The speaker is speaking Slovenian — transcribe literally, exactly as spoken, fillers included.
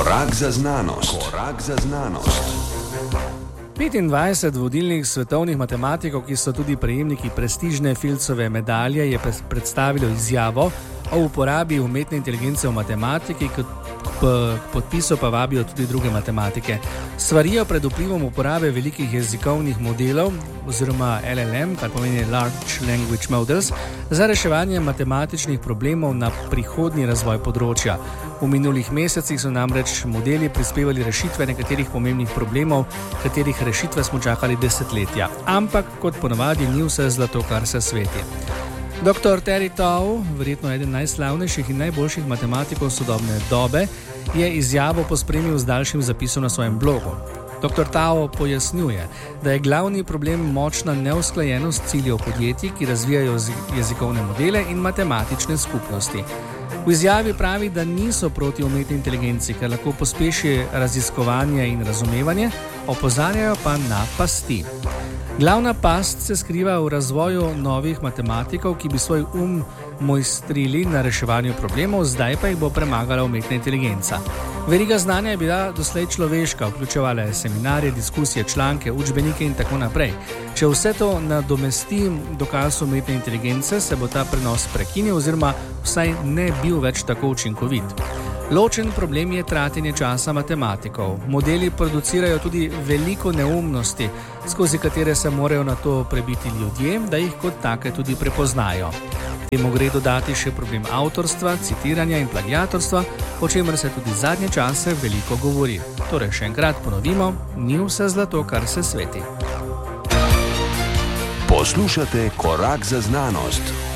Korak za znanost. Korak za znanost. petindvajset vodilnih svetovnih matematikov, ki so tudi prejemniki prestižne Fildsove medalje, je predstavilo izjavo o uporabi umetne inteligence v matematiki, k podpisu pa vabijo tudi druge matematike. Svarijo pred vplivom uporabe velikih jezikovnih modelov oziroma L L M, kar pomeni Large Language Models, za reševanje matematičnih problemov na prihodnji razvoj področja. V minulih mesecih so namreč modeli prispevali rešitve nekaterih pomembnih problemov, katerih rešitve smo čakali desetletja. Ampak, kot ponavadi, ni vse zlato, kar se sveti. doktor Terry Tao, verjetno eden najslavnejših in najboljših matematikov sodobne dobe, je izjavo pospremil z daljšim zapisom na svojem blogu. doktor Tao pojasnjuje, da je glavni problem močna neusklajenost ciljev podjetij, ki razvijajo jezikovne modele in matematične skupnosti. V izjavi pravi, da niso proti umetni inteligenci, ker lahko pospeši raziskovanje in razumevanje, opozarjajo pa na pasti. Glavna past se skriva v razvoju novih matematikov, ki bi svoj um mojstrili na reševanju problemov, zdaj pa jih bo premagala umetna inteligenca. Veriga znanja je bila doslej človeška, vključevala je seminarje, diskusije, članke, učbenike in tako naprej. Če vse to nadomesti dokaz umetne inteligence, se bo ta prenos prekinil oziroma vsaj ne bil več tako učinkovit. Ločen problem je tratenje časa matematikov. Modeli producirajo tudi veliko neumnosti, skozi katere se morajo na to prebiti ljudje, da jih kot take tudi prepoznajo. Temu gre dodati še problem avtorstva, citiranja in plagiatorstva, o čemer se tudi zadnje čase veliko govori. Torej, še enkrat ponovimo, ni vse zlato, kar se sveti. Poslušate Korak za znanost.